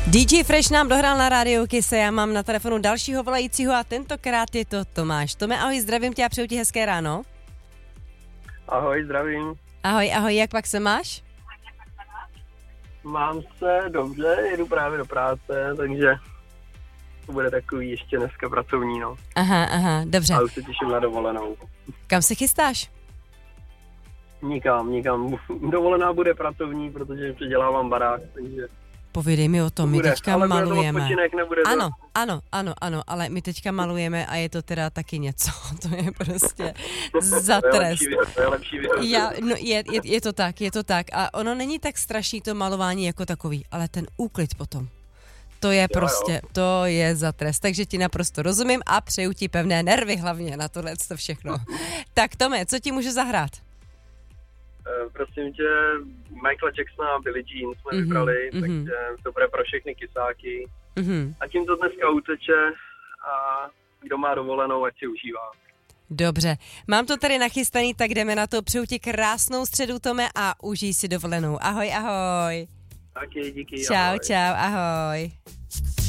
DJ Fresh nám dohrál na rádiu Kiss, já mám na telefonu dalšího volajícího a tentokrát je to Tomáš. Tome, ahoj, zdravím tě a přeju ti hezké ráno. Ahoj, zdravím. Ahoj, jak pak se máš? Mám se dobře, jedu právě do práce, takže to bude takový ještě dneska pracovní, no. Aha, dobře. A už se těším na dovolenou. Kam se chystáš? Nikam. Dovolená bude pracovní, protože předělávám barák, takže... Povědej mi o tom, my teďka ale malujeme. Odpočinek, nebude Ano, ale my teďka malujeme a je to teda taky něco, to je prostě za trest. To je lepší věc. Je to tak a ono není tak strašný to malování jako takový, ale ten úklid potom. To je to je za trest, takže ti naprosto rozumím a přeju ti pevné nervy hlavně na tohle všechno. Tak Tome, co ti můžu zahrát? Prosím tě, Michaela Jacksona a Billie Jean jsme vybrali, takže to bude pro všechny kysáky. A tím to dneska uteče a kdo má dovolenou, ať si užívá. Dobře, mám to tady nachystaný, tak jdeme na to. Přeju ti krásnou středu, Tome, a užij si dovolenou. Ahoj. Taky, díky. Čau, ahoj.